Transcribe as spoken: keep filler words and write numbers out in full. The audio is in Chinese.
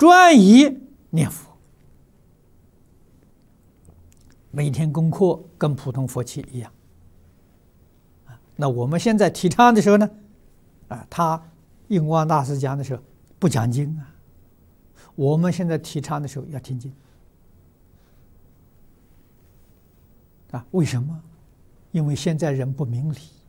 专一念佛，每天功课跟普通佛七一样。那我们现在提倡的时候呢，啊，他印光大师讲的时候不讲经啊，我们现在提倡的时候要听经啊。为什么？因为现在人不明理。